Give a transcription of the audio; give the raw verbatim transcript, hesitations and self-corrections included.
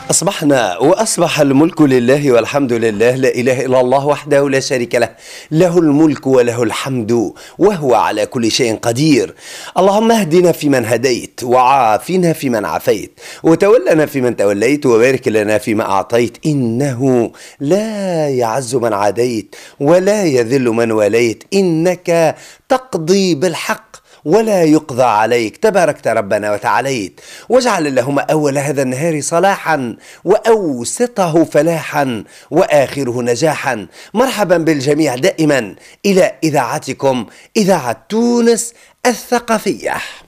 أصبحنا وأصبح الملك لله والحمد لله، لا إله إلا الله وحده لا شريك له، له الملك وله الحمد وهو على كل شيء قدير. اللهم اهدنا فيمن هديت، وعافنا فيمن عافيت، وتولنا فيمن توليت، وبارك لنا فيما أعطيت، إنه لا يعز من عاديت ولا يذل من واليت، إنك تقضي بالحق ولا يقضى عليك، تباركت ربنا وتعاليت. واجعل اللهم أول هذا النهار صلاحا، وأوسطه فلاحا، وآخره نجاحا. مرحبا بالجميع دائما إلى إذاعتكم، إذاعة تونس الثقافية.